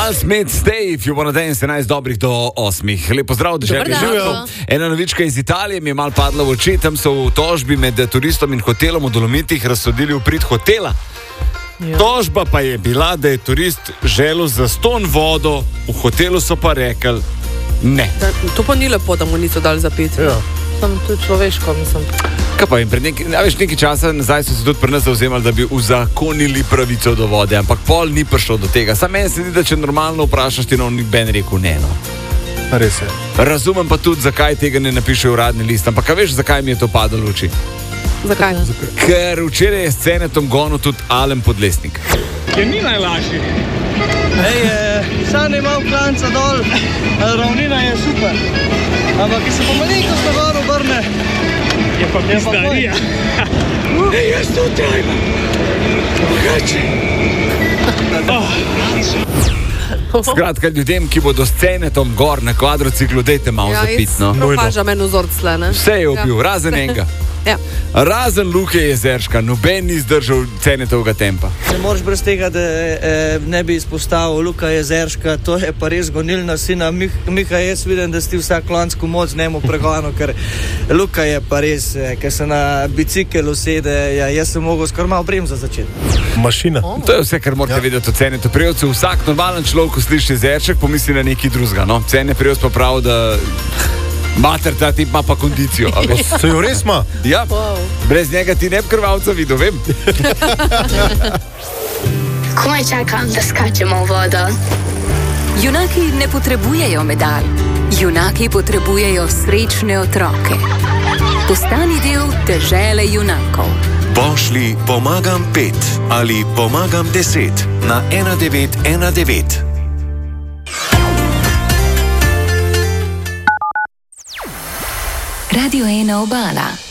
Al Smith, Stay If You Wanna Dance, 11 dobrih do 8. Lep pozdrav, državni življenj. Ena novička iz Italije mi je mal padla v oči, tam so v tožbi med turistom in hotelom v Dolomitih razsodili v prid hotela. Tožba pa je bila, da je turist želel zastonj vodo, v hotelu so pa rekli ne. To pa ni lepo, da mu niso dali zapiti. Ja. Tam tudi človeško, mislim. Kaj pa, nekaj časa nazaj so se tudi pri nas zauzemali, da bi uzakonili pravico do vode, ampak pol ni prišlo do tega. Sam meni se zdi, da če normalno vprašaš, ti noben rekel ne, no. Res je. Razumem pa tudi, zakaj tega ne napiše uradni list, ampak veš, zakaj mi je to padalo v oči? Zakaj? Ker včeraj je s Cenetom gonil tudi Alen Podlesnik. Je ni najlažji. Sam je malo klanca dol, ravnina je super. Ampak, ki se po malenkost na gor obrne, Je pa pizdarija. Jaz to trebam. Drugače. Skratka, ljudem, ki bodo s Cenetom gor na kvadrociklu, dejte malo zapit, no. Propaža meni vzorc tle, ne? Vse je ubil, razen enega. Ja. Razen Luke Jezerška, noben ni zdržal Cenetovega tempa. ne moreš brez tega, da ne bi izpostavil Luka Jezerška, to je pa res gonilna sina. Miha, jaz vidim, da si ti vsak lansko moč njemu pregonil, ker Luka je pa res, ker se na bicikl usede, jaz sem mogel skoraj malo bremza začeti. Mašina. To je vse, kar morate vedeti o Cenetu Prevcu. Vsak normalen človek, ko sliši Jezeršek, pomisli na nekaj drugega, no. Cene Prevc pa prav, da mater, ta tip ima pa kondicijo. Se jo res ima? Ja, brez njega ti ne bi krvavca videl, vem. Komaj čakam, da skačemo v vodo. Junaki ne potrebujejo medalj. Junaki potrebujejo srečne otroke. Postani del dežele junakov. Pošlji Pomagam 5 ali Pomagam 10 na 1919. Radio 1 Obala.